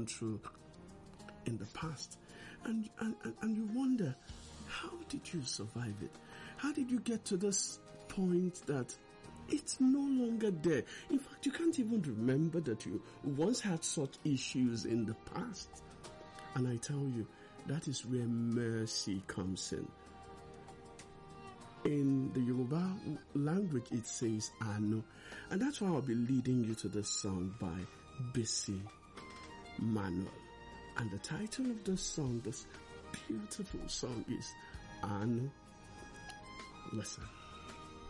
gone through in the past. And you wonder, how did you survive it? How did you get to this point that it's no longer there? In fact, you can't even remember that you once had such issues in the past. And I tell you, that is where mercy comes in. In the Yoruba language, it says Anu. And that's why I'll be leading you to this song by Bisi Manuel. And the title of this song, this beautiful song, is Anu. Listen.